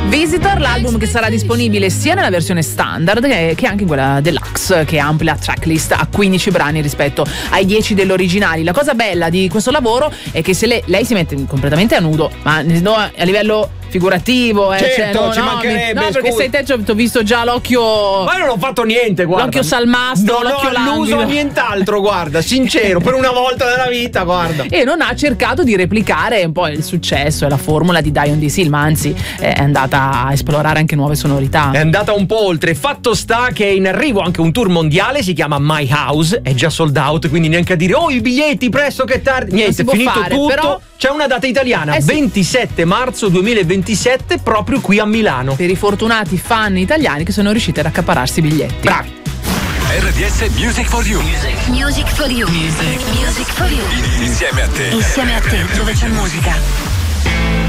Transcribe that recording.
Visitor, l'album che sarà disponibile sia nella versione standard che anche in quella deluxe, che amplia la tracklist a 15 brani rispetto ai 10 dell'originale. La cosa bella di questo lavoro è che se lei si mette completamente a nudo, ma a livello figurativo, certo, ci mancherebbe. No, perché sei te, ti ho visto già l'occhio. Ma io non ho fatto niente, guarda. L'occhio salmastro, l'occhio languido. Non ho nient'altro, guarda, sincero, per una volta nella vita, guarda. E non ha cercato di replicare un po' il successo e la formula di Dion D. Seal, ma anzi è andata a esplorare anche nuove sonorità. È andata un po' oltre. Fatto sta che è in arrivo anche un tour mondiale, si chiama My House, è già sold out, quindi neanche a dire i biglietti presto che tardi. Niente, è finito tutto. Però c'è una data italiana, sì. 27 marzo 2027, proprio qui a Milano. Per i fortunati fan italiani che sono riusciti ad accaparrarsi i biglietti. Bravi. RDS Music for You. Music for You. Music for You. Insieme a te. Insieme a te, dove c'è musica.